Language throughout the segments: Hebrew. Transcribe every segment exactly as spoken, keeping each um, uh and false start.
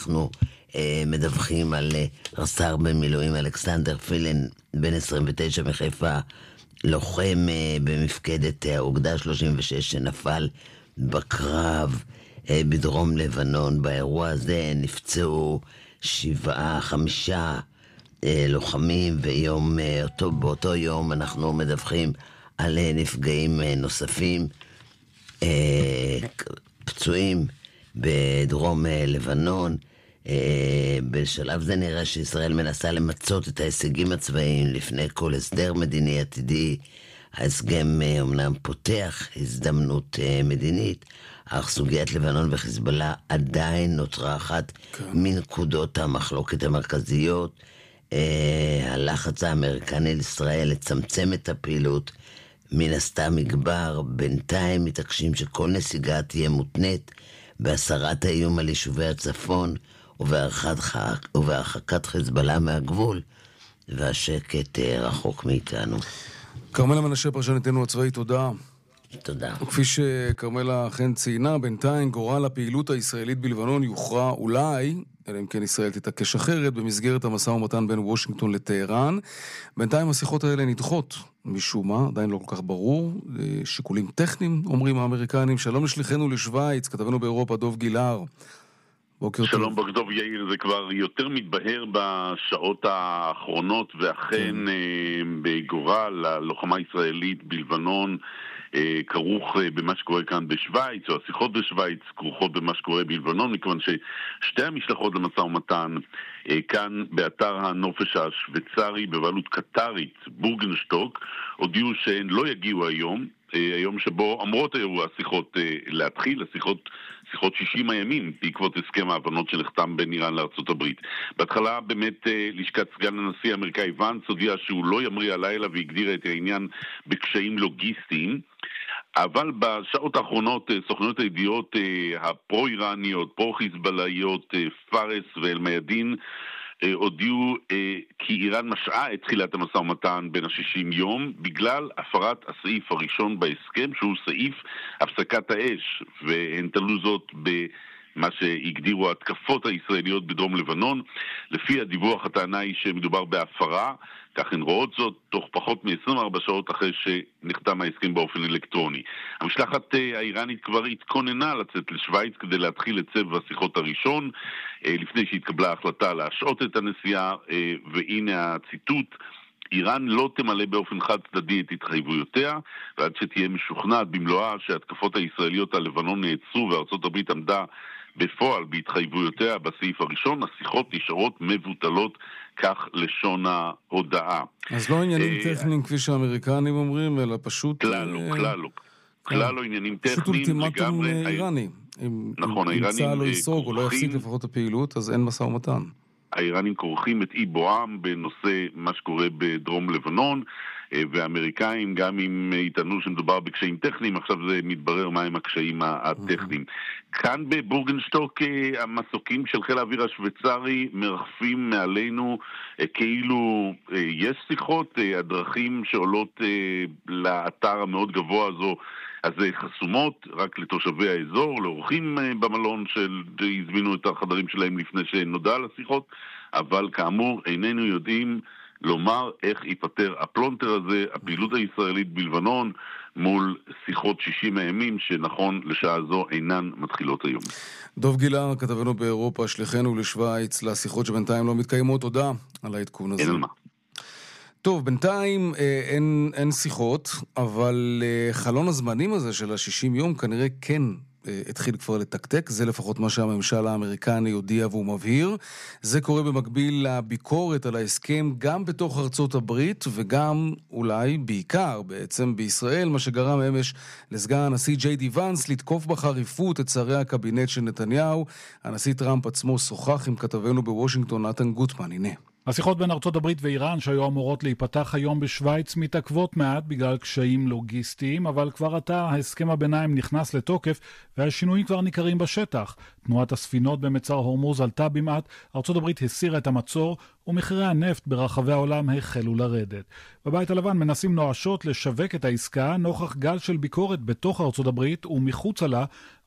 אנחנו אה, מדווחים על אה, רס"ר במילואים אלכסנדר פילן, בן עשרים ותשע מחיפה, לוחם אה, במפקדת אה, האוגדה שלושים ושש שנפל בקרב אה, בדרום לבנון. באירוע הזה נפצעו שבעה, חמישה אה, לוחמים, ויום, אה, אותו, באותו יום אנחנו מדווחים על אה, נפגעים אה, נוספים, אה, פצועים בדרום אה, לבנון. אה, בשלב זה נראה שישראל מנסה למצות את ההישגים הצבאיים לפני כל הסדר מדיני עתידי. ההסכם אה, אומנם פותח הזדמנות אה, מדינית, אך סוגיית לבנון וחיזבאללה עדיין נותרה אחת כן. מנקודות המחלוקת המרכזיות. אה, הלחץ האמריקני לישראל לצמצם את הפעילות מן הסתם יגבר. בינתיים מתעקשים שכל נסיגה תהיה מותנית בהסרת האיום על יישובי הצפון ובהרחקת חיזבאללה מהגבול, והשקט רחוק מאיתנו. כרמלה מנשה, פרשנתנו הצבאי, תודה. תודה. וכפי שכרמלה אכן ציינה, בינתיים גורל הפעילות הישראלית בלבנון יוכרע אולי, אלא אם כן ישראל תתעקש אחרת, במסגרת המשא ומתן בין וושינגטון לטהרן. בינתיים השיחות האלה נדחות משום מה, עדיין לא כל כך ברור, שיקולים טכניים, אומרים האמריקנים. שלום לשליחנו לשוויץ, כתבנו באירופה, דוב גילהר. בוקר טוב. שלום בוקר טוב יאיר, זה כבר יותר מתבהר בשעות האחרונות, ואכן כן. בגורל הלוחמה הישראלית בלבנון כרוך במה שקורה כאן בשוויץ, או השיחות בשוויץ כרוכות במה שקורה בלבנון, מכיוון ששתי המשלחות למשא ומתן כאן באתר הנופש השוויצרי בבעלות קטרית, בורגנשטוק, הודיעו שהן לא יגיעו היום, היום שבו אמורות היו השיחות להתחיל, השיחות שיחות שישים הימים בעקבות הסכם ההבנות שנחתם בין איראן לארצות הברית. בהתחלה באמת לשכת סגן הנשיא האמריקאי ואנס הודיע שהוא לא ימריא הלילה והגדירה את העניין בקשיים לוגיסטיים, אבל בשעות האחרונות סוכנויות הידיעות הפרו-איראניות, פרו-חיזבאללאיות, פארס ואל-מיאדין הודיעו כי איראן משעה את תחילת המשא ומתן בין ה-שישים יום בגלל הפרת הסעיף הראשון בהסכם, שהוא סעיף הפסקת האש, והן תלו זאת במה שהגדירו ההתקפות הישראליות בדרום לבנון. לפי הדיווח הטענה היא שמדובר בהפרה, כך הן רואות זאת, תוך פחות מ-עשרים וארבע שעות אחרי שנחתם ההסכם באופן אלקטרוני. המשלחת האיראנית כבר התכוננה לצאת לשוויץ כדי להתחיל את סבב השיחות הראשון, לפני שהתקבלה ההחלטה להשעות את הנסיעה, והנה הציטוט: איראן לא תמלא באופן חד צדדי את התחייבויותיה, ועד שתהיה משוכנעת במלואה שההתקפות הישראליות על לבנון נעצרו וארצות הברית עמדה בפועל בהתחייבויותיה בסעיף הראשון, השיחות נשארות מבוטלות, כך לשון ההודעה. אז לא עניינים טכניים כפי שהאמריקנים אומרים, אלא פשוט... כלל לא, כלל לא. כלל לא עניינים טכניים. פשוט אולטימטום איראני. נכון, האיראנים... אם צה"ל לא ייסוג או לא יפסיק לפחות הפעילות, אז אין משא ומתן. האיראנים כורכים את אי בואם בנושא מה שקורה בדרום לבנון, והאמריקאים גם אם יטענו שמדובר בקשיים טכניים, עכשיו זה מתברר מהם הקשיים הטכניים. כאן בבורגנשטוק המסוקים של חיל האוויר השוויצרי מרחפים מעלינו כאילו יש שיחות, הדרכים שעולות לאתר המאוד גבוה הזו אז זה חסומות רק לתושבי האזור, לאורחים במלון שהזמינו את החדרים שלהם לפני שנודע על השיחות, אבל כאמור איננו יודעים לומר איך ייפטר הפלונטר הזה, הפעילות הישראלית בלבנון, מול שיחות שישים הימים שנכון לשעה זו אינן מתחילות היום. דוב גילהר, כתבנו באירופה, שליחנו לשוויץ, לשיחות שבינתיים לא מתקיימות, תודה על העדכון הזה. אין על מה. טוב, בינתיים אה, אין, אין שיחות, אבל אה, חלון הזמנים הזה של ה-שישים יום כנראה כן אה, התחיל כבר לתקתק, זה לפחות מה שהממשל האמריקני הודיע והוא מבהיר. זה קורה במקביל לביקורת על ההסכם גם בתוך ארצות הברית וגם אולי בעיקר בעצם בישראל, מה שגרם אמש לסגן הנשיא ג'יי די ונס לתקוף בחריפות את שרי הקבינט של נתניהו. הנשיא טראמפ עצמו שוחח עם כתבנו בוושינגטון נתן גוטמן, הנה. השיחות בין ארצות הברית ואיראן שהיו אמורות להיפתח היום בשוויץ מתעכבות מעט בגלל קשיים לוגיסטיים, אבל כבר עתה ההסכם הביניים נכנס לתוקף והשינויים כבר ניכרים בשטח. תנועת הספינות במצר הורמוז עלתה במעט, ארצות הברית הסירה את המצור ומחירי הנפט ברחבי העולם החלו לרדת. בבית הלבן מנסים נואשות לשווק את העסקה נוכח גל של ביקורת בתוך ארצות הברית ומחוצה לה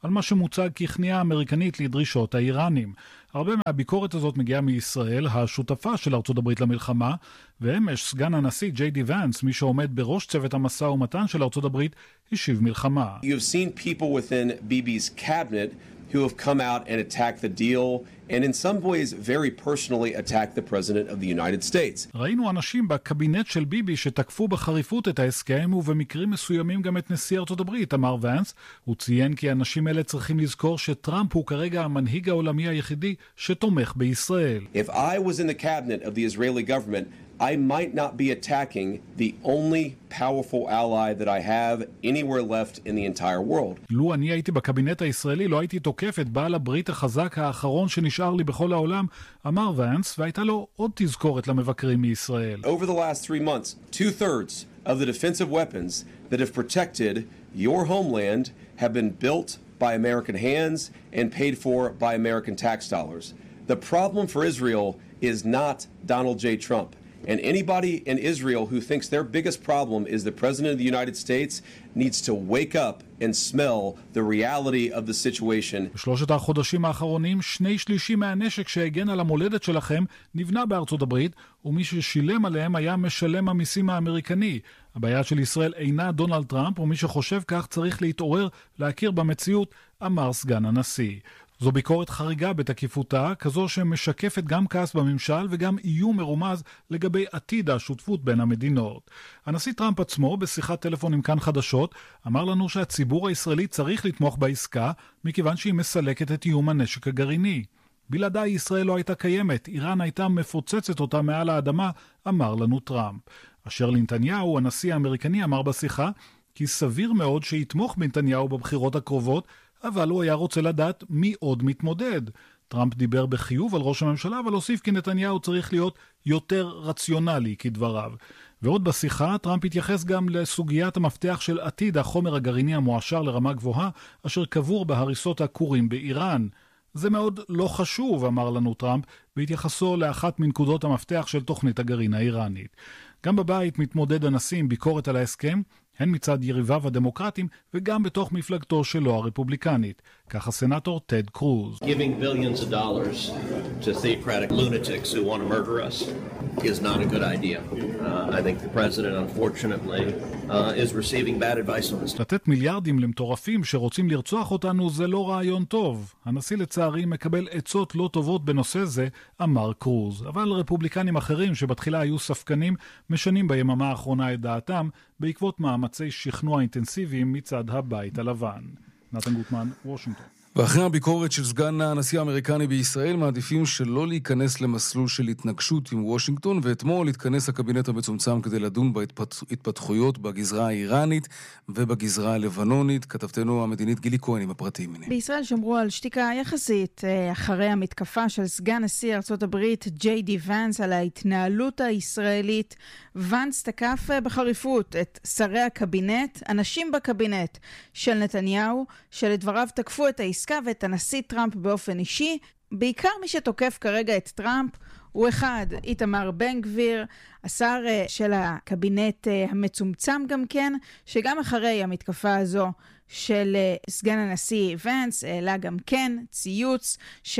על מה שמוצג ככניעה אמריקנית לדרישות האיראנים. הרבה מהביקורת הזאת מגיעה מישראל, השותפה של ארצות הברית למלחמה, ואמש סגן הנשיא ג'יי די ונס, מי שעומד בראש צוות המשא ומתן של ארצות הברית, השיב מלחמה. You've seen people within Bibi's cabinet who have come out and attacked the deal and in some ways very personally attacked the president of the United States. ראינו אנשים בקבינט של ביבי שתקפו בחריפות את ההסכם ובמקרים מסוימים גם את נשיא ארצות הברית, אמר ונס. הוא ציין כי אנשים אלה צריכים לזכור שטראמפ הוא כרגע המנהיג העולמי היחידי שתומך בישראל. If I was in the cabinet of the Israeli government, I might not be attacking the only powerful ally that I have anywhere left in the entire world. לו אני הייתי בקבינט הישראלי, לא הייתי תוקף את בעל הברית החזק האחרון שנשאר לי בכל העולם, אמר ונס, והייתה לו עוד תזכורת למבקרים מישראל. Over the last three months, two-thirds of the defensive weapons that have protected your homeland have been built by American hands and paid for by American tax dollars. The problem for Israel is not Donald J. Trump. And anybody in Israel who thinks their biggest problem is the President of the United States needs to wake up and smell the reality of the situation. בשלושת החודשים האחרונים, שני שלישים מהנשק שהגן על המולדת שלכם נבנה בארצות הברית, ומי ששילם עליהם היה משלם המיסים האמריקני. הבעיה של ישראל אינה דונלד טראמפ, ומי שחושב כך צריך להתעורר, להכיר במציאות, אמר סגן הנשיא. זו ביקורת חריגה בתקיפותה, כזו שמשקפת גם כעס בממשל וגם איום מרומז לגבי עתיד השותפות בין המדינות. הנשיא טראמפ עצמו, בשיחת טלפון עם כאן חדשות, אמר לנו שהציבור הישראלי צריך לתמוך בעסקה, מכיוון שהיא מסלקת את איום הנשק הגרעיני. בלעדי ישראל לא הייתה קיימת, איראן הייתה מפוצצת אותה מעל האדמה, אמר לנו טראמפ. אשר לנתניהו, הנשיא האמריקני, אמר בשיחה, כי סביר מאוד שיתמוך בנתניהו בבחירות הקרובות, אבל הוא היה רוצה לדעת מי עוד מתמודד. טראמפ דיבר בחיוב על ראש הממשלה, אבל הוסיף כי נתניהו צריך להיות יותר רציונלי כדבריו. ועוד בשיחה, טראמפ התייחס גם לסוגיית המפתח של עתיד החומר הגרעיני המועשר לרמה גבוהה, אשר קבור בהריסות הכורים באיראן. זה מאוד לא חשוב, אמר לנו טראמפ, בהתייחסו לאחת מנקודות המפתח של תוכנית הגרעין האיראנית. גם בבית מתמודד הנשיא עם ביקורת על ההסכם, הן מצד יריביו הדמוקרטים וגם בתוך מפלגתו שלו הרפובליקנית. כך הסנאטור טד קרוז. Giving billions of dollars to theocratic lunatics who want to murder us is not a good idea. Uh, I think the president, unfortunately, uh, is receiving bad advice on this. לתת מיליארדים למטורפים שרוצים לרצוח אותנו זה לא רעיון טוב. הנשיא לצערי מקבל עצות לא טובות בנושא זה, אמר קרוז. אבל רפובליקנים אחרים שבתחילה היו ספקנים משנים ביממה האחרונה את דעתם בעקבות מאמצי שכנוע אינטנסיביים מצד הבית הלבן. נתן גוטמן, וושינגטון. ואחרי הביקורת של סגן הנשיא האמריקני בישראל, מעדיפים שלא להיכנס למסלול של התנגשות עם וושינגטון, ואתמול התכנס הקבינט המצומצם כדי לדון בהתפתחויות בגזרה האיראנית ובגזרה הלבנונית. כתבתנו המדינית גילי כהן עם הפרטים. בישראל שמרו על שתיקה יחסית אחרי המתקפה של סגן נשיא ארצות הברית ג'יי די ונס על ההתנהלות הישראלית. ונס תקף בחריפות את שרי הקבינט, אנשים בקבינט של נתניהו, שלדבריו תקפו את העסקה ואת הנשיא טראמפ באופן אישי. בעיקר מי שתוקף כרגע את טראמפ הוא אחד, איתמר בן גביר, השר של הקבינט המצומצם גם כן, שגם אחרי המתקפה הזו של סגן הנשיא ונס, העלה גם כן ציוץ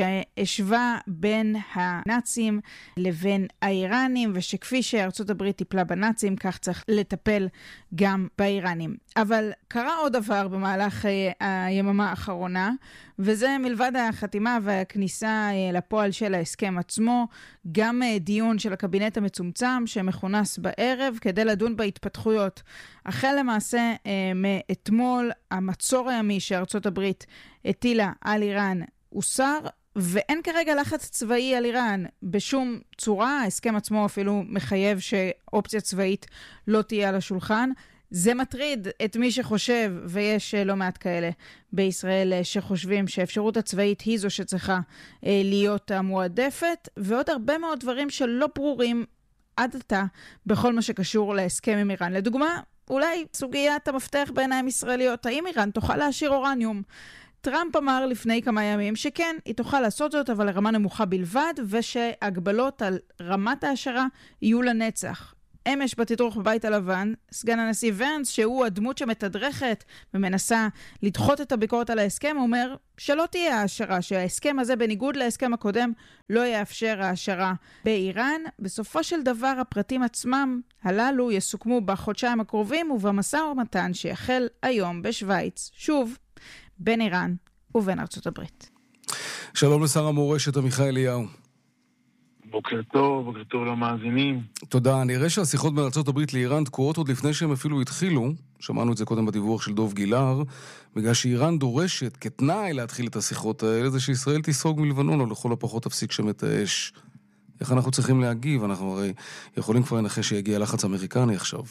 שהשווה בין הנאצים לבין האיראנים, ושכפי שארצות הברית טיפלה בנאצים, כך צריך לטפל גם באיראנים. אבל קרה עוד דבר במהלך היממה האחרונה, וזה מלבד החתימה והכניסה לפועל של ההסכם עצמו, גם דיון של הקבינט המצומצם שמכונס בערב כדי לדון בהתפתחויות. החל למעשה מאתמול המצור הימי שארצות הברית הטילה על איראן הוסר, ואין כרגע לחץ צבאי על איראן בשום צורה. ההסכם עצמו אפילו מחייב שאופציה צבאית לא תהיה על השולחן. זה מטריד את מי שחושב, ויש לא מעט כאלה בישראל שחושבים שהאפשרות הצבאית היא זו שצריכה להיות המועדפת, ועוד הרבה מאוד דברים שלא ברורים עד עתה בכל מה שקשור להסכם עם איראן. לדוגמה, אולי סוגיית המפתח בעיניים ישראליות, האם איראן תוכל להשאיר אורניום? טראמפ אמר לפני כמה ימים שכן, היא תוכל לעשות זאת, אבל לרמה נמוכה בלבד, ושהגבלות על רמת ההשערה יהיו לנצח. אמש בתדרוך בבית הלבן, סגן הנשיא ונס, שהוא הדמות שמתדרכת ומנסה לדחות את הביקורת על ההסכם, אומר שלא תהיה העשרה, שההסכם הזה בניגוד להסכם הקודם לא יאפשר העשרה באיראן. בסופו של דבר הפרטים עצמם הללו יסוכמו בחודשיים הקרובים ובמשא ומתן שיחל היום בשוויץ, שוב, בין איראן ובין ארצות הברית. שלום לשר המורשת עמיחי אליהו. בוקר טוב, בוקר טוב למאזינים. תודה. נראה שהשיחות בין ארצות הברית לאיראן תקועות עוד לפני שהם אפילו התחילו. שמענו את זה קודם בדיווח של דוב גילהר, בגלל שאיראן דורשת כתנאי להתחיל את השיחות האלה, זה שישראל תיסוג מלבנון או לכל הפחות תפסיק שם את האש. איך אנחנו צריכים להגיב? אנחנו הרי יכולים כבר לנחש שיגיע לחץ אמריקני עכשיו.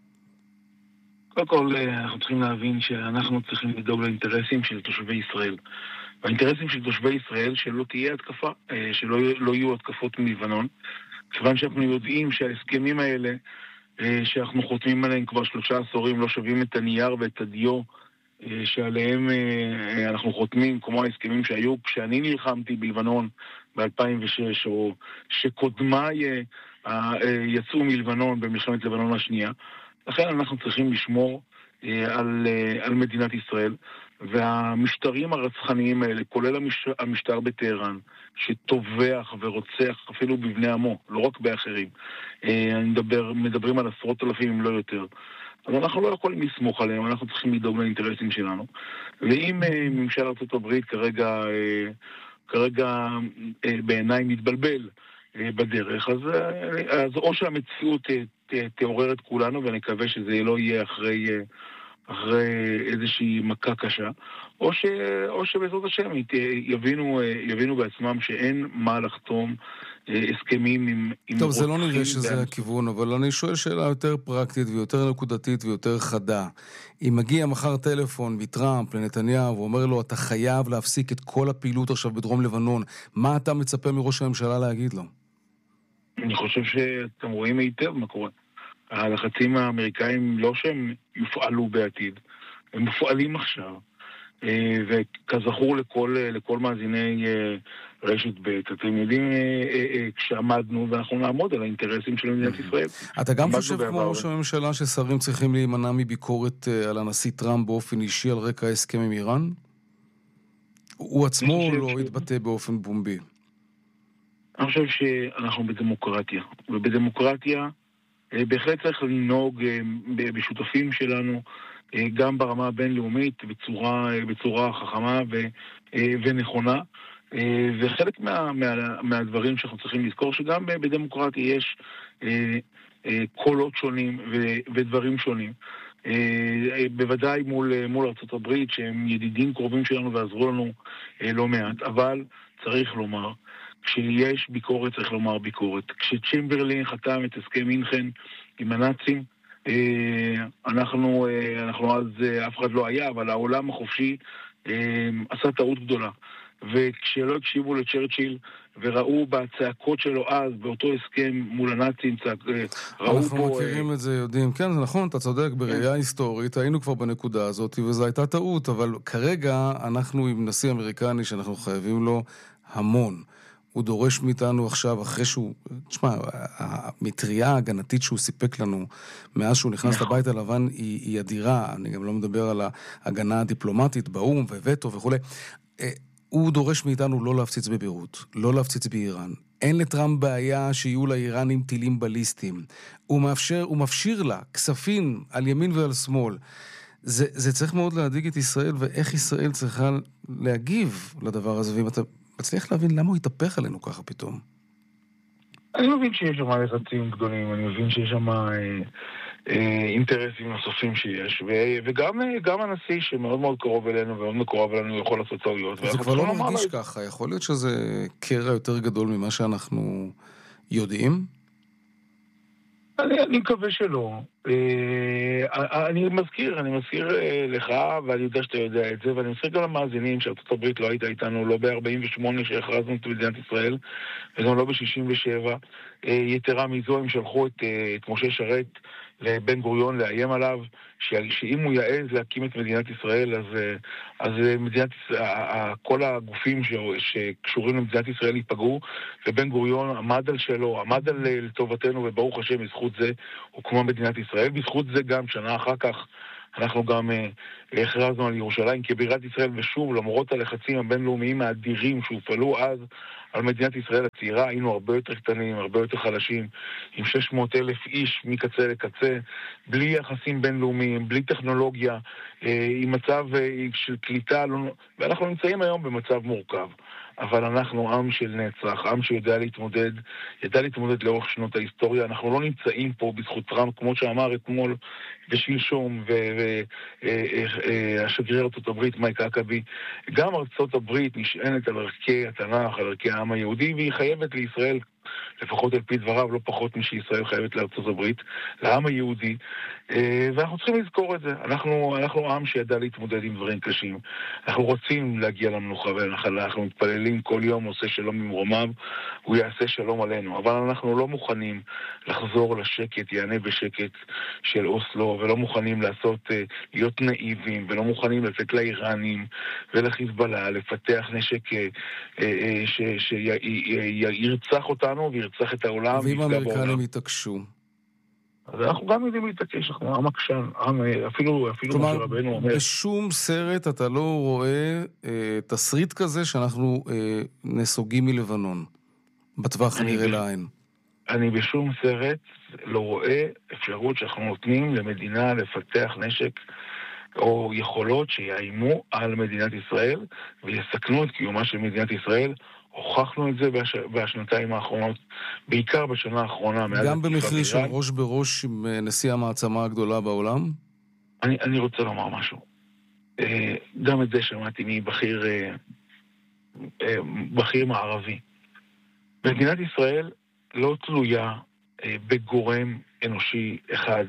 קודם כל, אנחנו צריכים להבין שאנחנו צריכים לדאוג לאינטרסים של תושבי ישראל. והאינטרסים של תושבי ישראל שלא תהיה התקפה, שלא לא יהיו התקפות מלבנון, כיוון שאנחנו יודעים שההסכמים האלה שאנחנו חותמים עליהם כבר שלושה עשורים לא שווים את הנייר ואת הדיו שעליהם אנחנו חותמים, כמו ההסכמים שהיו כשאני נלחמתי בלבנון ב-אלפיים ושש, או שקודמיי יצאו מלבנון במלחמת לבנון השנייה. לכן אנחנו צריכים לשמור על, על מדינת ישראל, והמשטרים הרצחניים האלה, כולל המשטר, המשטר בטהרן, שטובח ורוצח אפילו בבני עמו, לא רק באחרים. אני מדבר, מדברים על עשרות אלפים, אם לא יותר. אז אנחנו לא יכולים לסמוך עליהם, אנחנו צריכים לדאוג לאינטרסים שלנו. ואם ממשל ארצות הברית כרגע, כרגע בעיניי מתבלבל בדרך, אז, אז או שהמציאות תעורר את כולנו, ונקווה שזה לא יהיה אחרי... אחרי איזושהי מכה קשה, או, ש, או שבעזרת השם יבינו, יבינו בעצמם שאין מה לחתום הסכמים עם... עם טוב, זה לא נראה שזה בין... הכיוון, אבל אני שואל שאלה יותר פרקטית ויותר נקודתית ויותר חדה. אם מגיע מחר טלפון מטראמפ לנתניהו ואומר לו, אתה חייב להפסיק את כל הפעילות עכשיו בדרום לבנון, מה אתה מצפה מראש הממשלה להגיד לו? אני חושב שאתם רואים היטב מה קורה. הלחצים האמריקאים לא שהם יופעלו בעתיד, הם מופעלים עכשיו, וכזכור לכל, לכל מאזיני רשת ב', אתם יודעים, כשעמדנו ואנחנו נעמוד על האינטרסים של מדינת ישראל. אתה גם חושב כמו ראש הממשלה ששרים צריכים להימנע מביקורת על הנשיא טראמפ באופן אישי על רקע ההסכם עם איראן? הוא עצמו לא התבטא באופן בומבי. אני חושב שאנחנו בדמוקרטיה, ובדמוקרטיה בהחלט צריך לנהוג בשותפים שלנו גם ברמה הבינלאומית בצורה, בצורה חכמה ו, ונכונה. וחלק מה, מה, מהדברים שאנחנו צריכים לזכור שגם בדמוקרטיה יש קולות שונים ו, ודברים שונים. בוודאי מול, מול ארצות הברית שהם ידידים קרובים שלנו ועזרו לנו לא מעט, אבל צריך לומר כשיש ביקורת צריך לומר ביקורת. כשצ'מברלין חתם את הסכם מינכן עם הנאצים, אנחנו, אנחנו אז אף אחד לא היה, אבל העולם החופשי עשה טעות גדולה. וכשלא הקשיבו לצ'רצ'יל וראו בצעקות שלו אז, באותו הסכם מול הנאצים, ראו אנחנו פה... אנחנו מכירים את זה, יודעים. כן, זה נכון, אתה צודק, בראייה היסטורית, היינו כבר בנקודה הזאת, וזו הייתה טעות, אבל כרגע אנחנו עם נשיא אמריקני שאנחנו חייבים לו המון. הוא דורש מאיתנו עכשיו, אחרי שהוא, תשמע, המטריה ההגנתית שהוא סיפק לנו, מאז שהוא נכנס לבית הלבן, היא, היא אדירה. אני גם לא מדבר על ההגנה הדיפלומטית באום ווטו וכו'. הוא דורש מאיתנו לא להפציץ בביירות, לא להפציץ באיראן. אין לטראמפ בעיה שיהיו לאיראנים טילים בליסטיים. הוא מאפשר, הוא מפשיר לה כספים על ימין ועל שמאל. זה, זה צריך מאוד להדאיג את ישראל, ואיך ישראל צריכה להגיב לדבר הזה, ואם אתה מצליח להבין למה הוא יתהפך עלינו ככה פתאום. אני מבין שיש שם לחצים גדולים, אני מבין שיש שם אה, אה, אינטרסים נוספים שיש, ו, וגם גם הנשיא שמאוד מאוד קרוב אלינו ומאוד מקורב אלינו יכול לעשות טעויות. זה כבר לא מרגיש ככה, יכול להיות שזה קרע יותר גדול ממה שאנחנו יודעים? אני, אני מקווה שלא, אני מזכיר, אני מזכיר לך, ואני יודע שאתה יודע את זה, ואני מזכיר גם למאזינים שארצות הברית לא הייתה איתנו, לא ב-ארבעים ושמונה שהכרזנו את מדינת ישראל, וגם לא ב-שישים ושבע. יתרה מזו, הם שלחו את, את משה שרת לבן גוריון לאיים עליו, שאם הוא יעז להקים את מדינת ישראל, אז, אז מדינת, כל הגופים ש, שקשורים למדינת ישראל ייפגעו, ובן גוריון עמד על שלו, עמד על לטובתנו, וברוך השם, בזכות זה הוקמה מדינת ישראל. בזכות זה גם שנה אחר כך אנחנו גם uh, הכרזנו על ירושלים כבירת ישראל, ושוב, למרות הלחצים הבינלאומיים האדירים שהופעלו אז על מדינת ישראל הצעירה, היינו הרבה יותר קטנים, הרבה יותר חלשים, עם שש מאות אלף איש מקצה לקצה, בלי יחסים בינלאומיים, בלי טכנולוגיה, uh, עם מצב uh, של קליטה, ואנחנו נמצאים היום במצב מורכב. אבל אנחנו עם של נצח, עם שיודע להתמודד, ידע להתמודד לאורך שנות ההיסטוריה. אנחנו לא נמצאים פה בזכות טראמפ, כמו שאמר אתמול ושלשום, והשגריר ארצות הברית מייק האקבי. גם ארצות הברית נשענת על ערכי התנ"ך, על ערכי העם היהודי, והיא חייבת לישראל, לפחות על פי דבריו, לא פחות משישראל חייבת לארצות הברית, לעם היהודי, ואנחנו צריכים לזכור את זה. אנחנו, אנחנו עם שידע להתמודד עם דברים קשים. אנחנו רוצים להגיע למנוחה ולנחלה, אנחנו מתפללים כל יום, עושה שלום ממרומיו, הוא יעשה שלום עלינו, אבל אנחנו לא מוכנים לחזור לשקט, יענה בשקט של אוסלו, ולא מוכנים לעשות, להיות נאיבים, ולא מוכנים לתת לאיראנים ולחיזבאללה לפתח נשק שירצח אותנו וירצח את העולם. ואם האמריקנים יתעקשו? אז אנחנו גם יודעים להתעקש, אנחנו עם עקשן, אפילו, אפילו מה שרבנו אומר. בשום סרט אתה לא רואה אה, תסריט כזה שאנחנו אה, נסוגים מלבנון, בטווח הנראה לעין. אני בשום סרט לא רואה אפשרות שאנחנו נותנים למדינה לפתח נשק או יכולות שיאיימו על מדינת ישראל ויסכנו את קיומה של מדינת ישראל. הוכחנו את זה בש... בשנתיים האחרונות, בעיקר בשנה האחרונה. גם במחיר של ראש בראש עם נשיא המעצמה הגדולה בעולם? אני, אני רוצה לומר משהו. גם את זה שמעתי מבכיר בכיר מערבי. מדינת ישראל לא תלויה בגורם אנושי אחד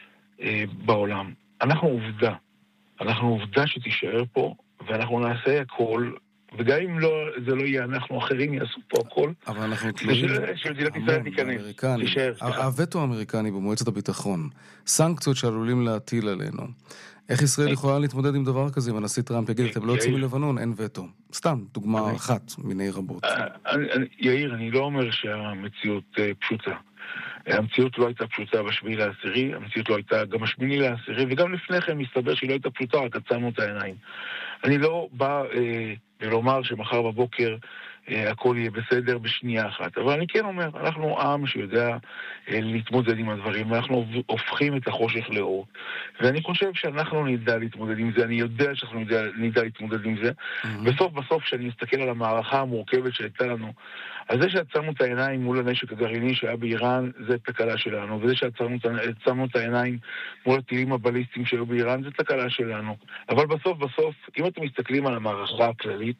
בעולם. אנחנו עובדה. אנחנו עובדה שתישאר פה, ואנחנו נעשה הכל, וגם אם לא, זה לא יהיה, אנחנו אחרים יעשו פה הכל. אבל אנחנו תלויים שמדינת ישראל תיכנס. הווטו האמריקני במועצת הביטחון, סנקציות שעלולים להטיל עלינו. איך ישראל יכולה להתמודד עם דבר כזה? אם הנשיא טראמפ יגיד, אתם לא יוצאים מלבנון, אין וטו. סתם, דוגמה אחת מיני רבות. יאיר, אני לא אומר שהמציאות פשוטה. המציאות לא הייתה פשוטה בשביעי לעשירי, המציאות לא הייתה גם השמיני לעשירי, וגם לפני כן מסתבר שהיא לא הייתה פשוטה, רק עצמנו את העיניים. אני לא בא אה, לומר שמחר בבוקר אה, הכל יהיה בסדר בשנייה אחת, אבל אני כן אומר, אנחנו עם שיודע אה, להתמודד עם הדברים, אנחנו הופכים את החושך לאור, ואני חושב שאנחנו נדע להתמודד עם זה, אני יודע שאנחנו נדע, נדע להתמודד עם זה, mm-hmm. בסוף בסוף כשאני מסתכל על המערכה המורכבת שהייתה לנו, אז זה שעצמנו את העיניים מול הנשק הגרעיני שהיה באיראן, זה תקלה שלנו, וזה שעצמנו את העיניים מול הטילים הבליסטיים שהיו באיראן, זה תקלה שלנו. אבל בסוף בסוף, אם אתם מסתכלים על המערכה הכללית,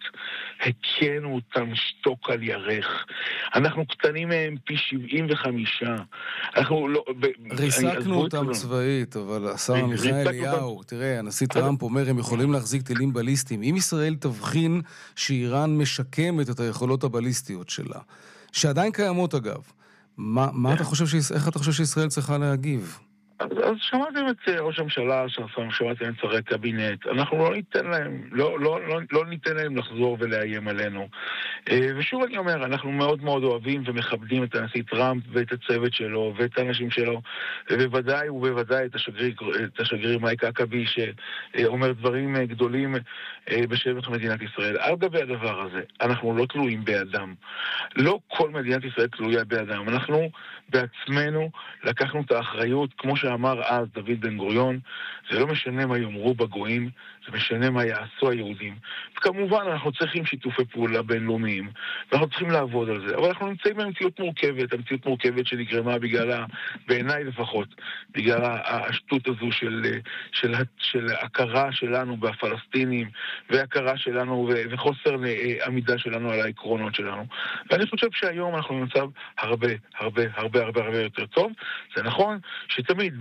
הקנו אותם שתוק על ירך. אנחנו קטנים מהם פי שבעים וחמישה. אנחנו לא... ריסקנו אותם צבאית, אבל השר עמיחי אליהו, תראה, הנשיא טראמפ אומר, הם יכולים להחזיק טילים בליסטיים. אם ישראל תבחין שאיראן משקמת את היכולות הבליסטיות שלה, שעדיין קיימות אגב, מה, מה אתה חושב, איך אתה חושב שישראל צריכה להגיב? אז, אז שמעתם את ראש הממשלה, שמעתם את שרי קבינט, אנחנו לא ניתן להם, לא, לא, לא, לא ניתן להם לחזור ולאיים עלינו. ושוב אני אומר, אנחנו מאוד מאוד אוהבים ומכבדים את הנשיא טראמפ ואת הצוות שלו ואת האנשים שלו, ובוודאי ובוודאי את השגריר, את השגריר מייק האקבי שאומר דברים גדולים בשבח מדינת ישראל. על גבי הדבר הזה, אנחנו לא תלויים באדם. לא כל מדינת ישראל תלויה באדם. אנחנו בעצמנו לקחנו את האחריות, כמו שאמר אז דוד בן גוריון, זה לא משנה מה יאמרו בגויים, זה משנה מה יעשו היהודים. וכמובן אנחנו צריכים שיתופי פעולה בינלאומיים, ואנחנו צריכים לעבוד על זה. אבל אנחנו נמצאים במציאות מורכבת, המציאות מורכבת שנגרמה בגלל, בעיניי לפחות, בגלל השטות הזו של, של, של הכרה שלנו בפלסטינים, והכרה שלנו וחוסר עמידה שלנו על העקרונות שלנו. ואני חושב שהיום אנחנו במצב הרבה, הרבה, הרבה, הרבה, הרבה יותר טוב. זה נכון שתמיד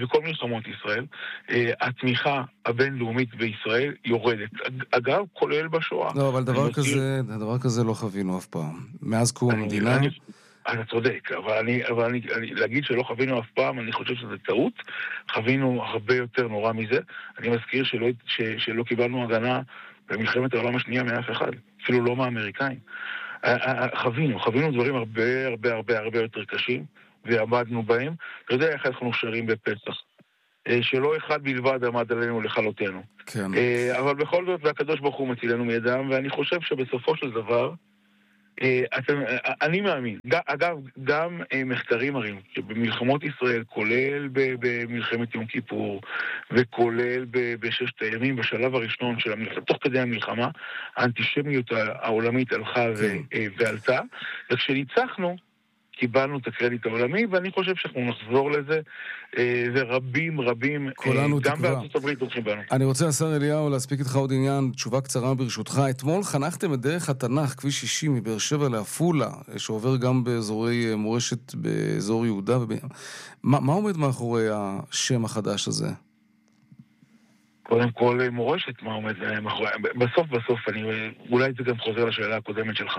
בכל מלחמות ישראל, התמיכה הבינלאומית בישראל יורדת. אגב, כולל בשואה. לא, אבל דבר כזה, דבר כזה לא חווינו אף פעם. מאז קום המדינה... אתה צודק, אבל, אני, אבל אני, אני, להגיד שלא חווינו אף פעם, אני חושב שזה טעות. חווינו הרבה יותר נורא מזה. אני מזכיר שלא, ש, שלא קיבלנו הגנה במלחמת העולם השנייה מאף אחד, אפילו לא מהאמריקאים. חווינו, חווינו דברים הרבה הרבה הרבה הרבה יותר קשים, ועמדנו בהם. אתה יודע איך אנחנו שרים בפסח? שלא אחד בלבד עמד עלינו לכלותנו. כן. אבל בכל זאת, והקדוש ברוך הוא מצילנו מידם, ואני חושב שבסופו של דבר, אתם, אני מאמין, אגב, גם מחקרים מראים שבמלחמות ישראל, כולל במלחמת יום כיפור, וכולל בששת הימים, בשלב הראשון של המלחמה, תוך כדי המלחמה, האנטישמיות העולמית הלכה ועלתה, וכשניצחנו, קיבלנו את הקרדיט העולמי, ואני חושב שאנחנו נחזור לזה, ורבים רבים, גם בארצות הברית הולכים בנו. אני רוצה, השר אליהו, להספיק איתך עוד עניין, תשובה קצרה ברשותך. אתמול חנכתם את דרך התנ"ך, כביש שישים, מבאר שבע לעפולה, שעובר גם באזורי מורשת באזור יהודה. מה, מה עומד מאחורי השם החדש הזה? קודם כל מורשת, מה עומד מאחורי... בסוף בסוף, אני, אולי זה גם חוזר לשאלה הקודמת שלך.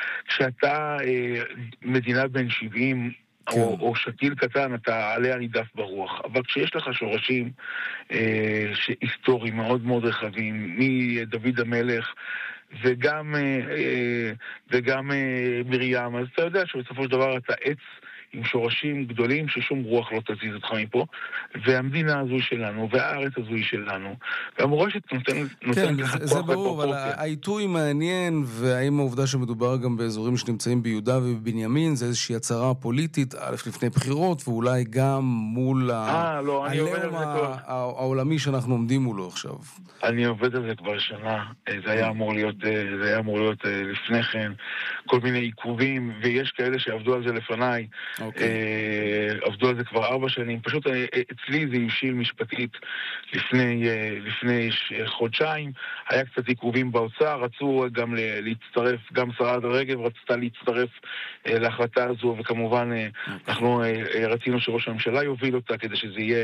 כשאתה אה, מדינה בין שבעים, כן. או, או שתיל קטן, אתה עליה נידף ברוח. אבל כשיש לך שורשים אה, היסטוריים מאוד מאוד רחבים, מדוד המלך, וגם, אה, וגם אה, מרים, אז אתה יודע שבסופו של דבר אתה עץ עם שורשים גדולים ששום רוח לא תזיז אותך מפה, והמדינה הזו היא שלנו, והארץ הזו היא שלנו, והמורשת נותנת כן, לך זה, זה ברור, אבל העיתוי מעניין, והאם העובדה שמדובר גם באזורים שנמצאים ביהודה ובבנימין, זה איזושהי הצהרה פוליטית, א' לפני בחירות, ואולי גם מול 아, לא, הלאום העולמי שאנחנו עומדים מולו עכשיו. אני עובד על זה כבר שנה, זה היה אמור להיות, זה היה אמור להיות לפני כן, כל מיני עיכובים, ויש כאלה שעבדו על זה לפניי, Okay. עבדו על זה כבר ארבע שנים. פשוט אצלי זה הבשיל משפטית לפני, לפני חודשיים. היה קצת עיכובים באוצר, רצו גם להצטרף, גם שרת הרגב רצתה להצטרף להחלטה הזו, וכמובן okay. אנחנו רצינו שראש הממשלה יוביל אותה כדי שזה יהיה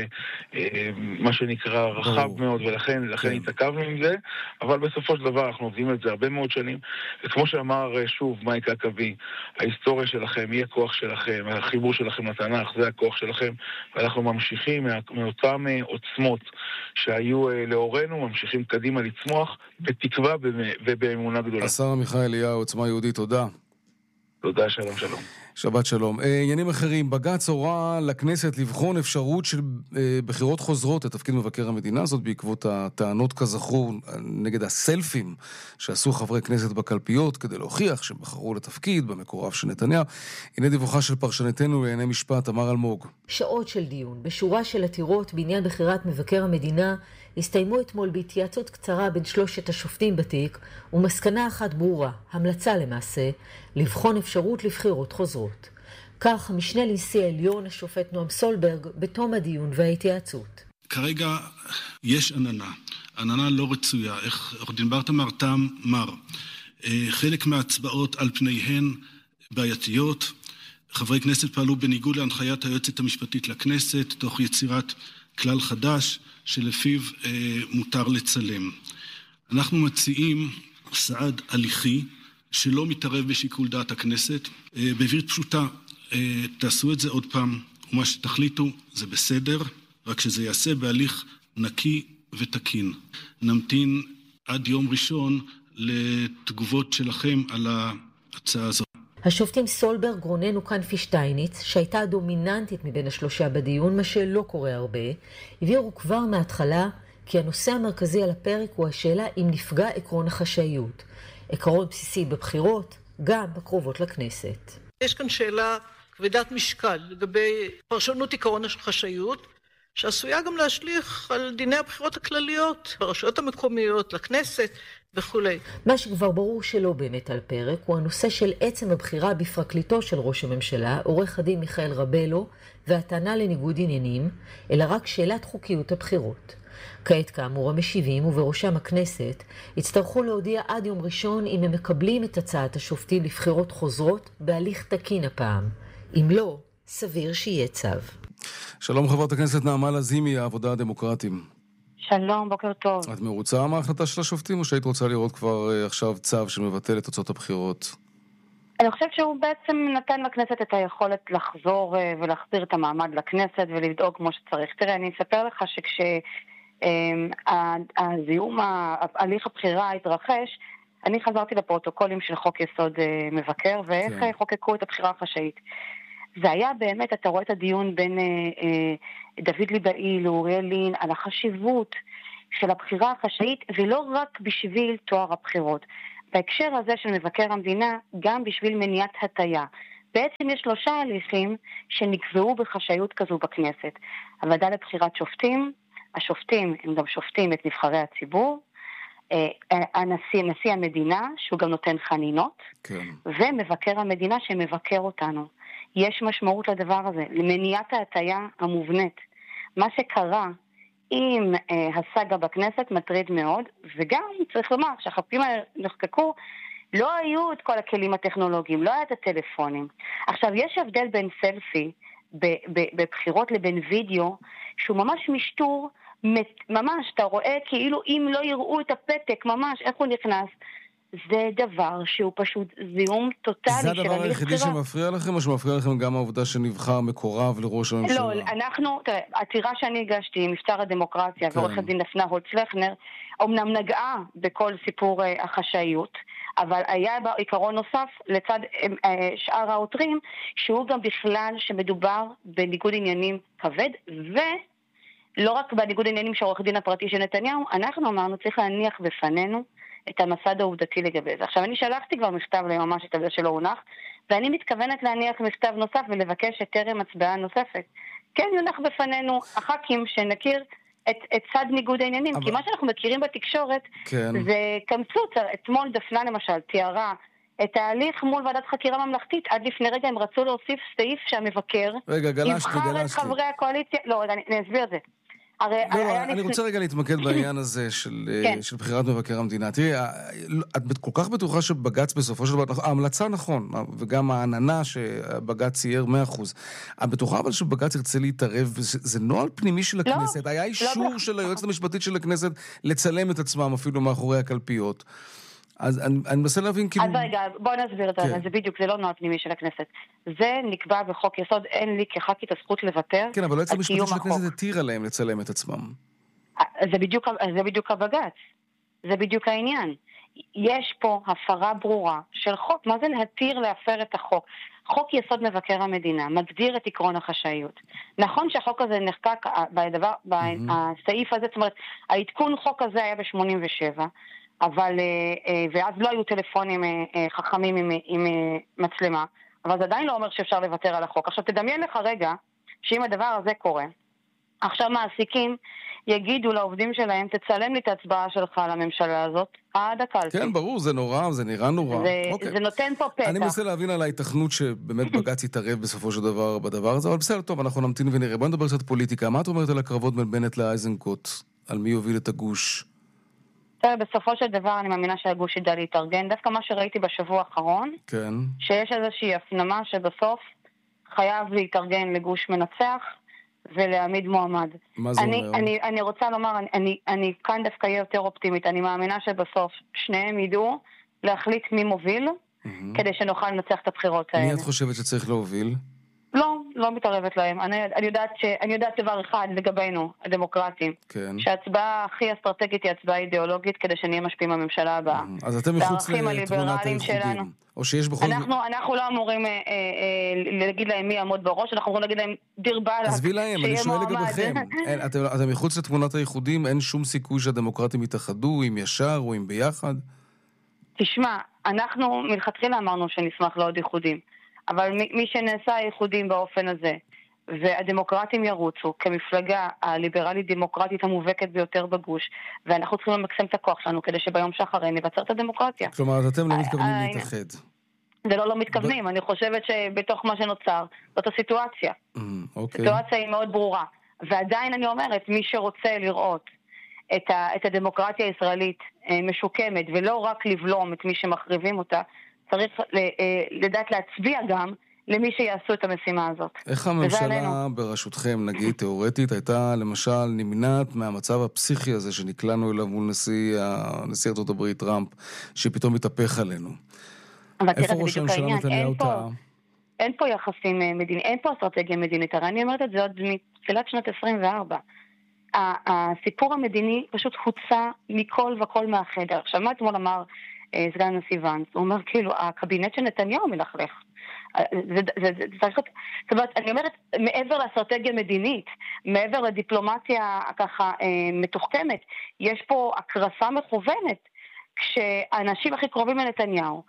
מה שנקרא רחב oh. מאוד, ולכן לכן okay. התעכבנו עם זה, אבל בסופו של דבר אנחנו עובדים את זה הרבה מאוד שנים, וכמו שאמר שוב מייק עקבי, ההיסטוריה שלכם היא הכוח שלכם, החיבור שלכם לתנ"ך, זה הכוח שלכם, ואנחנו ממשיכים מאותם עוצמות שהיו לאורנו, ממשיכים קדימה לצמוח, בתקווה ובאמונה גדולה. השר עמיחי אליהו, עוצמה יהודית, תודה. תודה, שלום, שלום. שבת שלום. עניינים אחרים, בג"ץ הורה לכנסת לבחון אפשרות של בחירות חוזרות לתפקיד מבקר המדינה, זאת בעקבות הטענות כזכור נגד הסלפים שעשו חברי כנסת בקלפיות כדי להוכיח שהם בחרו לתפקיד במקורב של נתניהו. הנה דיווחה של פרשנתנו לענייני משפט, תמר אלמוג. שעות של דיון בשורה של עתירות בעניין בחירת מבקר המדינה הסתיימו אתמול בהתייעצות קצרה בין שלושת השופטים בתיק, ומסקנה אחת ברורה, המלצה למעשה, לבחון אפשרות לבחירות חוזרות. כך המשנה לנשיא העליון השופט נועם סולברג בתום הדיון וההתייעצות. כרגע יש עננה, עננה לא רצויה, איך עורך דין ברטמר טעם מר. חלק מההצבעות על פניהן בעייתיות, חברי כנסת פעלו בניגוד להנחיית היועצת המשפטית לכנסת, תוך יצירת כלל חדש שלפיו אה, מותר לצלם. אנחנו מציעים סעד הליכי שלא מתערב בשיקול דעת הכנסת. אה, בעברית פשוטה, אה, תעשו את זה עוד פעם, ומה שתחליטו זה בסדר, רק שזה יעשה בהליך נקי ותקין. נמתין עד יום ראשון לתגובות שלכם על ההצעה הזאת. השופטים סולברג, גרונן וקנפי שטייניץ, שהייתה הדומיננטית מבין השלושה בדיון, מה שלא קורה הרבה, הבהירו כבר מההתחלה כי הנושא המרכזי על הפרק הוא השאלה אם נפגע עקרון החשאיות. עקרון בסיסי בבחירות, גם בקרובות לכנסת. יש כאן שאלה כבדת משקל לגבי פרשנות עקרון החשאיות, שעשויה גם להשליך על דיני הבחירות הכלליות, ברשויות המקומיות, לכנסת וכו'. מה שכבר ברור שלא באמת על פרק הוא הנושא של עצם הבחירה בפרקליטו של ראש הממשלה, עורך הדין מיכאל רבלו, והטענה לניגוד עניינים, אלא רק שאלת חוקיות הבחירות. כעת כאמור המשיבים ובראשם הכנסת יצטרכו להודיע עד יום ראשון אם הם מקבלים את הצעת השופטים לבחירות חוזרות בהליך תקין הפעם. אם לא, סביר שיהיה צו. שלום חברת הכנסת נעמה לזימי, העבודה הדמוקרטים. שלום, בוקר טוב. את מרוצה מההחלטה של השופטים, או שהיית רוצה לראות כבר עכשיו צו שמבטל את תוצאות הבחירות? אני חושב שהוא בעצם נתן לכנסת את היכולת לחזור ולהחזיר את המעמד לכנסת ולדאוג כמו שצריך. תראה, אני אספר לך שכשהזיהום, הליך הבחירה התרחש, אני חזרתי לפרוטוקולים של חוק יסוד מבקר, ואיך כן. חוקקו את הבחירה החשאית. זה היה באמת, אתה רואה את הדיון בין אה, אה, דוד ליבאי לאוריאל לין על החשיבות של הבחירה החשאית, ולא רק בשביל תואר הבחירות. בהקשר הזה של מבקר המדינה, גם בשביל מניעת הטיה. בעצם יש שלושה הליכים שנקבעו בחשאיות כזו בכנסת. הוועדה לבחירת שופטים, השופטים הם גם שופטים את נבחרי הציבור, הנשיא, נשיא המדינה, שהוא גם נותן חנינות, כן. ומבקר המדינה שמבקר אותנו. יש משמעות לדבר הזה, למניעת ההטיה המובנית. מה שקרה עם אה, הסגה בכנסת מטריד מאוד, וגם צריך לומר שהחוקים האלה נחקקו, לא היו את כל הכלים הטכנולוגיים, לא היה את הטלפונים. עכשיו, יש הבדל בין סלפי בבחירות לבין וידאו, שהוא ממש משטור, ממש, אתה רואה כאילו אם לא יראו את הפתק, ממש, איך הוא נכנס, זה דבר שהוא פשוט זיהום טוטלי של הליך בחירה. זה הדבר היחידי שמפריע לכם, או שמפריע לכם גם העובדה שנבחר מקורב לראש הממשלה? לא, אנחנו, תראה, העתירה שאני הגשתי, מבצר הדמוקרטיה, כן. ועורך הדין דפנה הולץ-לכנר, אומנם נגעה בכל סיפור uh, החשאיות, אבל היה בה עיקרון נוסף לצד uh, שאר העותרים, שהוא גם בכלל שמדובר בניגוד עניינים כבד, ולא רק בניגוד עניינים של עורך דין הפרטי של נתניהו, אנחנו אמרנו צריך להניח בפנינו את המסד העובדתי לגבי זה. עכשיו, אני שלחתי כבר מכתב ליועמ"ש את זה שלא הונח, ואני מתכוונת להניח מכתב נוסף ולבקש את טרם הצבעה נוספת. כן, יונח בפנינו הח"כים שנכיר את, את צד ניגוד העניינים, אבל... כי מה שאנחנו מכירים בתקשורת, כן. זה קמצוץ. אתמול דפנה למשל תיארה את ההליך מול ועדת חקירה ממלכתית, עד לפני רגע הם רצו להוסיף סעיף שהמבקר רגע, גלשתי, יבחר גלשתי. את חברי הקואליציה, לא, אני, אני אסביר את זה. הרי, לא, לא, אני רוצה רגע להתמקד בעניין הזה של, כן. של בחירת מבקר המדינה. תראי, את כל כך בטוחה שבג"ץ בסופו של דבר, ההמלצה נכון, וגם העננה שבג"ץ צייר מאה אחוז. את בטוחה אבל שבג"ץ ירצה להתערב, זה, זה נוהל פנימי של הכנסת. לא, היה אישור לא של היועצת המשפטית של הכנסת לצלם את עצמם אפילו מאחורי הקלפיות. אז אני, אני מנסה להבין כאילו... אז רגע, בוא נסביר את זה, כן. זה בדיוק, זה לא נוהל פנימי של הכנסת. זה נקבע בחוק יסוד, אין לי כח"כית הזכות לוותר. כן, אבל לא יצא המשפטית של הכנסת התירה להם לצלם את עצמם. זה בדיוק, זה בדיוק הבג"ץ. זה בדיוק העניין. יש פה הפרה ברורה של חוק. מה זה להתיר להפר את החוק? חוק יסוד מבקר המדינה מגדיר את עקרון החשאיות. נכון שהחוק הזה נחקק בדבר, mm-hmm. בסעיף הזה, זאת אומרת, העדכון חוק הזה היה ב-שמונים ושבע, אבל, ואז לא היו טלפונים חכמים עם, עם מצלמה, אבל זה עדיין לא אומר שאפשר לוותר על החוק. עכשיו תדמיין לך רגע, שאם הדבר הזה קורה, עכשיו מעסיקים יגידו לעובדים שלהם, תצלם לי את ההצבעה שלך על הממשלה הזאת, עד הקלפי. כן, ברור, זה נורא, זה נראה נורא. זה, אוקיי. זה נותן פה פתח. אני מנסה להבין על ההיתכנות שבאמת בג"ץ יתערב בסופו של דבר בדבר הזה, אבל בסדר, טוב, אנחנו נמתין ונראה. בוא נדבר קצת פוליטיקה. מה את אומרת על הקרבות בין בנט לאיזנקוט? על מי יוביל את הגוש? בסופו של דבר אני מאמינה שהגוש ידע להתארגן. דווקא מה שראיתי בשבוע האחרון, כן. שיש איזושהי הפנמה שבסוף חייב להתארגן לגוש מנצח ולהעמיד מועמד. מה זה אני, אומר? אני, אני רוצה לומר, אני, אני, אני כאן דווקא אהיה יותר אופטימית. אני מאמינה שבסוף שניהם ידעו להחליט מי מוביל, mm-hmm. כדי שנוכל לנצח את הבחירות האלה. מי את חושבת שצריך להוביל? לא, לא מתערבת להם. אני, אני יודעת ש, אני יודעת דבר אחד לגבינו, הדמוקרטים. כן. שההצבעה הכי אסטרטגית היא הצבעה אידיאולוגית, כדי שנהיה משפיעים בממשלה הבאה. אז אתם מחוץ לתמונת האיחודים. או שיש בכל... אנחנו, אנחנו לא אמורים אה, אה, להגיד להם מי יעמוד בראש, אנחנו אמורים להגיד להם דיר באלק, עזבי להם, אני שואל לגביכם. אתם, אתם מחוץ לתמונת האיחודים, אין שום סיכוי שהדמוקרטים יתאחדו, אם ישר או אם ביחד? תשמע, אנחנו מלכתחילה אמרנו שנשמח לעוד איחודים. אבל מי שנעשה הייחודים באופן הזה, והדמוקרטים ירוצו כמפלגה הליברלית-דמוקרטית המובהקת ביותר בגוש, ואנחנו צריכים למקסם את הכוח שלנו כדי שביום שאחרי נבצר את הדמוקרטיה. כלומר, אז אתם לא מתכוונים להתאחד. זה לא לא מתכוונים, אני חושבת שבתוך מה שנוצר, זאת הסיטואציה. הסיטואציה היא מאוד ברורה. ועדיין אני אומרת, מי שרוצה לראות את הדמוקרטיה הישראלית משוקמת, ולא רק לבלום את מי שמחריבים אותה, צריך לדעת להצביע גם למי שיעשו את המשימה הזאת. איך הממשלה בראשותכם, נגיד תיאורטית, הייתה למשל נמנעת מהמצב הפסיכי הזה שנקלענו אליו מול נשיא, נשיא ארצות הברית טראמפ, שפתאום מתהפך עלינו? איפה ראש הממשלה נתניהו טעה? אין פה יחסים מדיניים, אין פה אסטרטגיה מדינית, הרי אני אומרת את זה עוד מתחילת שנת עשרים וארבע. הסיפור המדיני פשוט הוצא מכל וכל מהחדר. עכשיו, מה אתמול אמר סגן הנשיא ואנס? הוא אומר כאילו, הקבינט של נתניהו מלכלך. זה, זה, זה, זה, זאת אומרת, אני אומרת, מעבר לאסטרטגיה מדינית, מעבר לדיפלומטיה ככה מתוחכמת, יש פה הקרסה מכוונת, כשאנשים הכי קרובים לנתניהו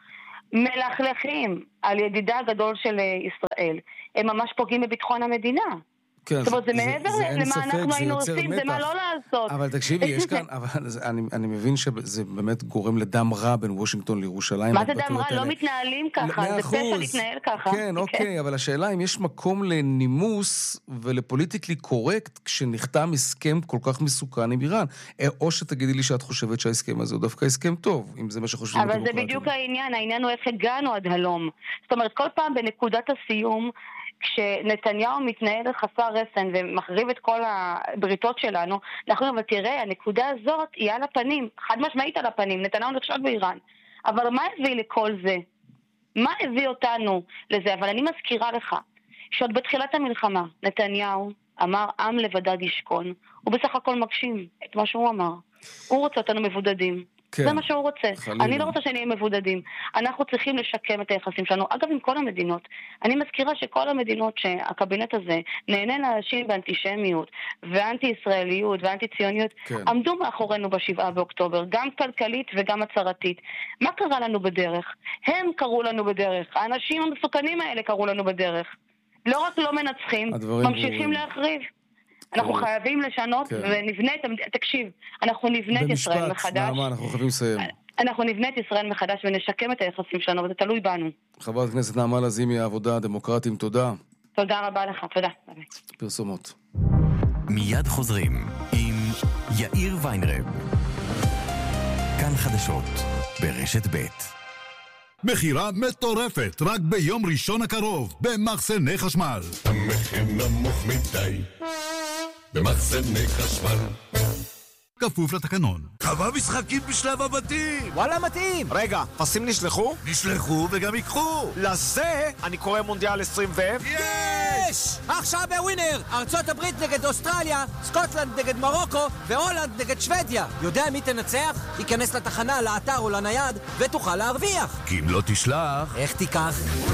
מלכלכים על ידידה הגדול של ישראל, הם ממש פוגעים בביטחון המדינה. כן, זאת אומרת, זה, זה מעבר זה, למה ספק, אנחנו היינו עושים, מתח. זה מה לא לעשות. אבל תקשיבי, יש כאן, אבל אני, אני מבין שזה באמת גורם לדם רע בין וושינגטון לירושלים. מה זה דם רע? לא מתנהלים ככה, זה פשע להתנהל ככה. כן, אוקיי, אבל השאלה אם יש מקום לנימוס ולפוליטיקלי קורקט כשנחתם הסכם כל כך מסוכן עם איראן. או שתגידי לי שאת חושבת שההסכם הזה הוא דווקא הסכם טוב, אם זה מה שחושבים אבל זה בדיוק העניין, העניין הוא איך הגענו עד הלום. זאת אומרת, כל פעם בנקודת הסיום, כשנתניהו מתנהל חסר רסן ומחריב את כל הבריתות שלנו, אנחנו אבל תראה, הנקודה הזאת היא על הפנים, חד משמעית על הפנים, נתניהו נכשל באיראן. אבל מה הביא לכל זה? מה הביא אותנו לזה? אבל אני מזכירה לך, שעוד בתחילת המלחמה, נתניהו אמר, עם לבדד ישכון. הוא בסך הכל מגשים את מה שהוא אמר. הוא רוצה אותנו מבודדים. כן. זה מה שהוא רוצה. חלילה. אני לא רוצה שנהיה מבודדים. אנחנו צריכים לשקם את היחסים שלנו. אגב, עם כל המדינות. אני מזכירה שכל המדינות שהקבינט הזה נהנה להאשים באנטישמיות ואנטי-ישראליות ואנטי-ציוניות, כן. עמדו מאחורינו בשבעה באוקטובר, גם כלכלית וגם הצהרתית. מה קרה לנו בדרך? הם קראו לנו בדרך. האנשים המסוכנים האלה קראו לנו בדרך. לא רק לא מנצחים, ממשיכים להחריב. אנחנו חייבים לשנות ונבנה את המדינה, תקשיב, אנחנו נבנה את ישראל מחדש. במשפט, נעמה, אנחנו חייבים לסיים. אנחנו נבנה את ישראל מחדש ונשקם את היחסים שלנו, וזה תלוי בנו. חברת הכנסת נעמה לזימי, העבודה הדמוקרטים, תודה. תודה רבה לך, תודה. פרסומות. מיד חוזרים עם יאיר ויינרב. כאן חדשות ברשת ב'. מחירה מטורפת רק ביום ראשון הקרוב במחסני חשמל. המחיר נמוך מדי במחסני חשמל, כפוף לתקנון. חווה משחקים בשלב הבתים. וואלה מתאים. רגע, פסים נשלחו? נשלחו וגם ייקחו. לזה אני קורא מונדיאל עשרים ו... יש! עכשיו בווינר, ארצות הברית נגד אוסטרליה, סקוטלנד נגד מרוקו והולנד נגד שוודיה. יודע מי תנצח? ייכנס לתחנה, לאתר או לנייד ותוכל להרוויח. כי אם לא תשלח... איך תיקח?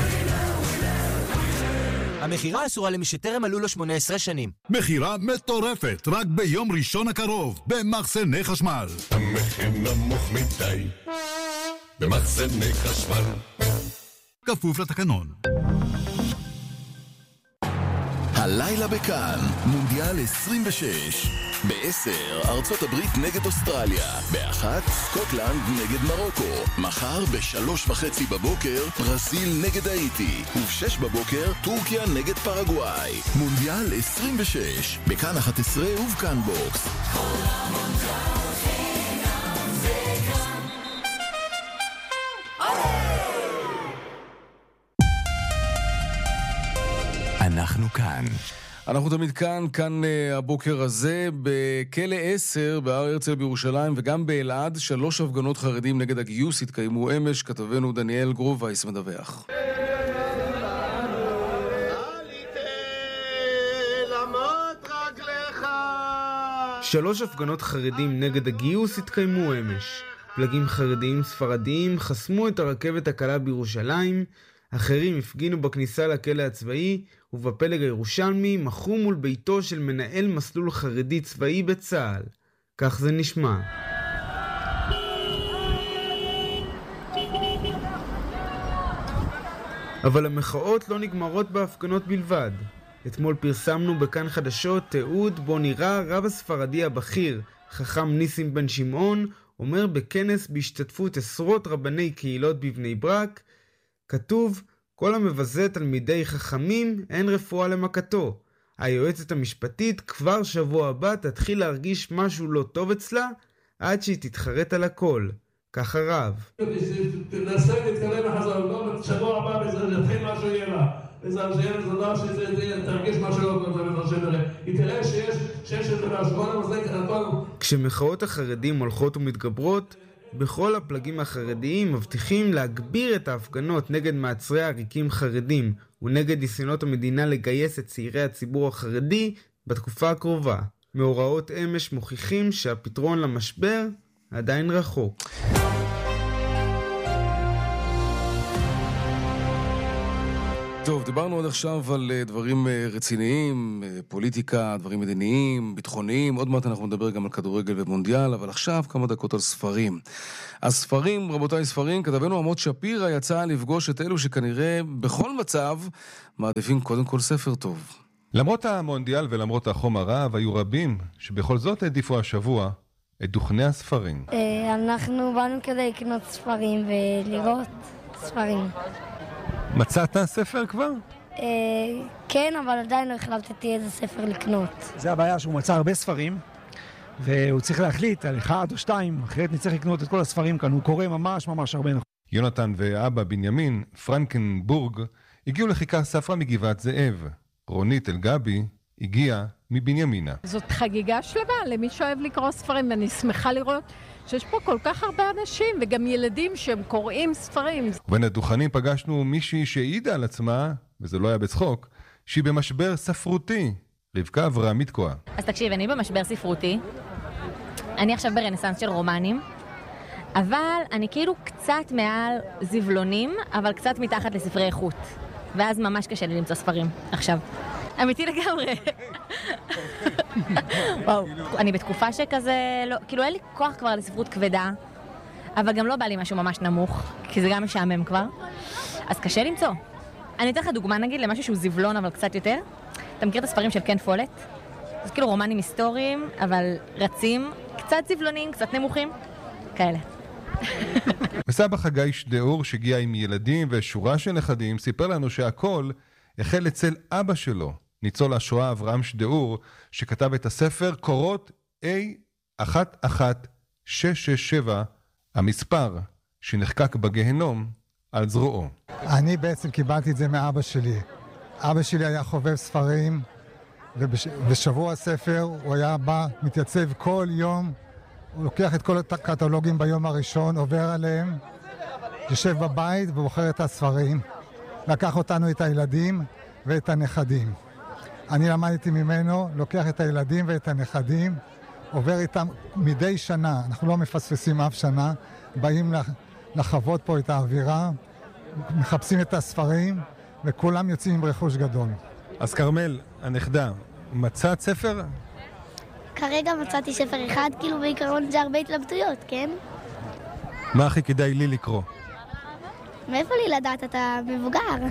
המחירה אסורה למי שטרם מלאו לו שמונה עשרה שנים. מחירה מטורפת רק ביום ראשון הקרוב במחסני חשמל. המחיר נמוך מדי במחסני חשמל, כפוף לתקנון. הלילה בכאן, מונדיאל עשרים ושש. בעשר, ארצות הברית נגד אוסטרליה. באחת, סקוטלנד נגד מרוקו. מחר בשלוש וחצי בבוקר, ברזיל נגד האיטי. ובשש בבוקר, טורקיה נגד פרגוואי. מונדיאל עשרים ושש, בכאן אחת עשרה ובכאן בוקס. אנחנו כאן. אנחנו תמיד כאן, כאן uh, הבוקר הזה, בכלא עשר, בהר הרצל בירושלים, וגם באלעד, שלוש הפגנות חרדים נגד הגיוס התקיימו אמש, כתבנו דניאל גרובייס מדווח. שלוש הפגנות חרדים נגד הגיוס התקיימו אמש. פלגים חרדיים ספרדיים חסמו את הרכבת הקלה בירושלים, אחרים הפגינו בכניסה לכלא הצבאי, ובפלג הירושלמי מחו מול ביתו של מנהל מסלול חרדי צבאי בצה"ל. כך זה נשמע. אבל המחאות לא נגמרות בהפגנות בלבד. אתמול פרסמנו בכאן חדשות תיעוד בו נראה רב הספרדי הבכיר, חכם ניסים בן שמעון, אומר בכנס בהשתתפות עשרות רבני קהילות בבני ברק, כתוב, כל המבזה תלמידי חכמים אין רפואה למכתו. היועצת המשפטית כבר שבוע הבא תתחיל להרגיש משהו לא טוב אצלה, עד שהיא תתחרט על הכל. כך הרב. תנסה להתקדם לחזור, לא שבוע הבא יתחיל משהו יהיה לה. וזה שיהיה לזה דבר שתרגיש משהו לא כל זה ותרשם לזה. היא תראה שיש את זה להשכון המזלק הכל. כשמחאות החרדים הולכות ומתגברות, בכל הפלגים החרדיים מבטיחים להגביר את ההפגנות נגד מעצרי עריקים חרדים ונגד ניסיונות המדינה לגייס את צעירי הציבור החרדי בתקופה הקרובה. מאורעות אמש מוכיחים שהפתרון למשבר עדיין רחוק. טוב, דיברנו עד עכשיו על דברים רציניים, פוליטיקה, דברים מדיניים, ביטחוניים, עוד מעט אנחנו נדבר גם על כדורגל ומונדיאל, אבל עכשיו כמה דקות על ספרים. הספרים, רבותיי ספרים, כתבנו עמוד שפירא יצא לפגוש את אלו שכנראה בכל מצב מעדיפים קודם כל ספר טוב. למרות המונדיאל ולמרות החום הרב, היו רבים שבכל זאת העדיפו השבוע את דוכני הספרים. אנחנו באנו כדי לקנות ספרים ולראות ספרים. מצאת ספר כבר? כן, אבל עדיין לא החלטתי איזה ספר לקנות. זה הבעיה שהוא מצא הרבה ספרים, והוא צריך להחליט על אחד או שתיים, אחרת נצטרך לקנות את כל הספרים כאן, הוא קורא ממש ממש הרבה. יונתן ואבא בנימין, פרנקנבורג, הגיעו לכיכר ספרא מגבעת זאב. רונית אלגבי הגיעה מבנימינה. זאת חגיגה שלמה למי שאוהב לקרוא ספרים, ואני שמחה לראות שיש פה כל כך הרבה אנשים, וגם ילדים שהם קוראים ספרים. ובין הדוכנים פגשנו מישהי שהעידה על עצמה, וזה לא היה בצחוק, שהיא במשבר ספרותי. רבקה אברהמית כהן. אז תקשיב, אני במשבר ספרותי. אני עכשיו ברנסנס של רומנים, אבל אני כאילו קצת מעל זבלונים, אבל קצת מתחת לספרי איכות. ואז ממש קשה לי למצוא ספרים. עכשיו. אמיתי לגמרי. וואו, אני בתקופה שכזה, לא, כאילו אין לי כוח כבר לספרות כבדה, אבל גם לא בא לי משהו ממש נמוך, כי זה גם משעמם כבר. אז קשה למצוא. אני אתן לך דוגמה נגיד למשהו שהוא זבלון אבל קצת יותר. אתה מכיר את הספרים של קן פולט? זה כאילו רומנים היסטוריים, אבל רצים, קצת זבלונים, קצת נמוכים, כאלה. וסבא חגי שדאור שהגיע עם ילדים ושורה של נכדים סיפר לנו שהכל החל אצל אבא שלו, ניצול השואה אברהם שדאור, שכתב את הספר קורות A אחת אחת שש שש שבע, המספר שנחקק בגהנום על זרועו. אני בעצם קיבלתי את זה מאבא שלי. אבא שלי היה חובב ספרים, ובשבוע הספר הוא היה בא, מתייצב כל יום, הוא לוקח את כל הקטלוגים ביום הראשון, עובר עליהם, יושב בבית ובוחר את הספרים. לקח אותנו את הילדים ואת הנכדים. אני למדתי ממנו, לוקח את הילדים ואת הנכדים, עובר איתם מדי שנה, אנחנו לא מפספסים אף שנה, באים לחוות פה את האווירה, מחפשים את הספרים, וכולם יוצאים עם רכוש גדול. אז קרמל, הנכדה, מצאת ספר? כרגע מצאתי ספר אחד, כאילו בעיקרון זה הרבה התלבטויות, כן? מה הכי כדאי לי לקרוא? מאיפה לי לדעת, אתה מבוגר?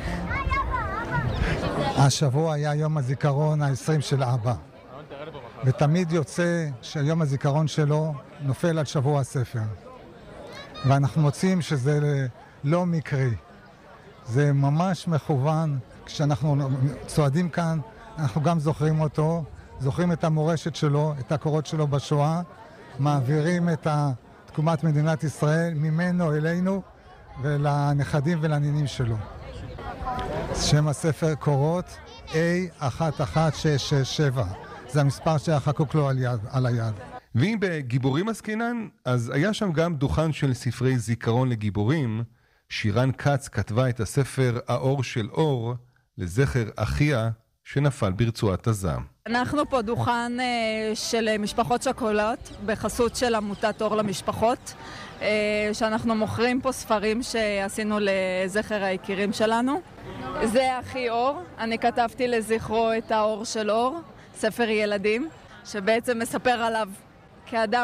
השבוע היה יום הזיכרון ה-עשרים של אבא. ותמיד יוצא שיום הזיכרון שלו נופל על שבוע הספר. ואנחנו מוצאים שזה לא מקרי. זה ממש מכוון. כשאנחנו צועדים כאן, אנחנו גם זוכרים אותו, זוכרים את המורשת שלו, את הקורות שלו בשואה, מעבירים את תקומת מדינת ישראל ממנו אלינו ולנכדים ולנינים שלו. שם הספר קורות A אחת אחת שש שש שבע. זה המספר שחקוק לו על, יד, על היד. ואם בגיבורים עסקינן, אז היה שם גם דוכן של ספרי זיכרון לגיבורים. שירן כץ כתבה את הספר האור של אור לזכר אחיה שנפל ברצועת עזה. אנחנו פה דוכן של משפחות שכולות בחסות של עמותת אור למשפחות, שאנחנו מוכרים פה ספרים שעשינו לזכר היקירים שלנו. זה אחי אור, אני כתבתי לזכרו את האור של אור, ספר ילדים, שבעצם מספר עליו כאדם